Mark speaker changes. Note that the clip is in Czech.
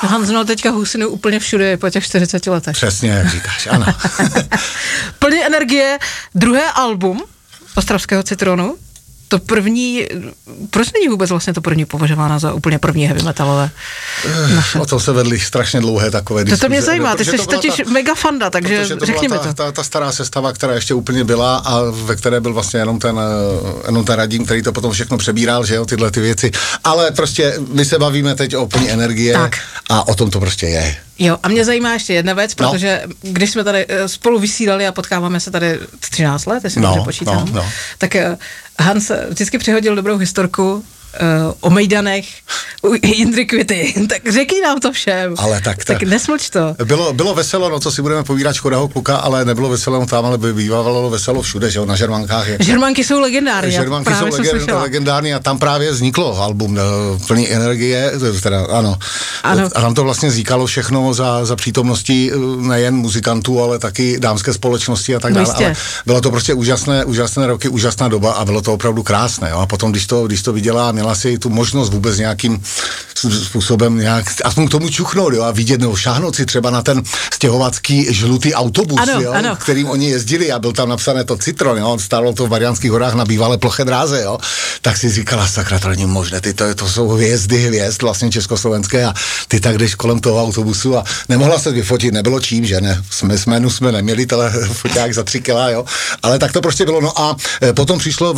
Speaker 1: Hans měl teďka husinu úplně všude po těch 40 letech.
Speaker 2: Přesně, jak říkáš, ano.
Speaker 1: Plně energie, druhé album Ostravského Citronu. To první, proč není vůbec vlastně to první považováno za úplně první heavy metalové?
Speaker 2: O tom se vedly strašně dlouhé takové diskuze.
Speaker 1: To mě zajímá, ty jsi totiž mega fanda, takže řekni mi to.
Speaker 2: Ta stará sestava, která ještě úplně byla a ve které byl vlastně jenom ten Radim, který to potom všechno přebíral, že jo, tyhle ty věci. Ale prostě my se bavíme teď o plní energie tak. A o tom to prostě je.
Speaker 1: Jo, a mě zajímá ještě jedna věc, protože když jsme tady spolu vysílali a potkáváme se tady 13 let, jestli dobře počítám, tak Hans vždycky přihodil dobrou historku o mejdanech u Jindry Květy. Tak řekni nám to všem.
Speaker 2: Ale
Speaker 1: tak nesmlč to.
Speaker 2: Bylo veselo, no co si budeme povídat, škoda ho kluka, ale nebylo veselo tam, ale bývalo veselo všude, že jo, na Žermankách.
Speaker 1: Žermanky jsou legendární.
Speaker 2: Žermanky jsou legendární a tam právě vzniklo album plný energie, teda ano. A tam to vlastně vznikalo všechno za přítomnosti nejen muzikantů, ale taky dámské společnosti a tak dále. Ale bylo to prostě úžasné roky, úžasná doba a bylo to opravdu krásné. Jo? A potom, když to viděla, měla si tu možnost vůbec nějakým způsobem aspoň k tomu čuchnout, jo, a vidět nebo šáhnout si třeba na ten stěhovacký žlutý autobus, kterým oni jezdili a byl tam napsané to Citron, jo, stálo to v Mariánských horách na bývalé ploché dráze, jo, tak si říkala, sakra, to není možné, to jsou hvězd vlastně československé a ty tak jdeš kolem toho autobusu a nemohla se vyfotit, nebylo čím, že ne, jsme neměli foťák za 3 kila, jo, ale tak to prostě bylo, no a potom přišlo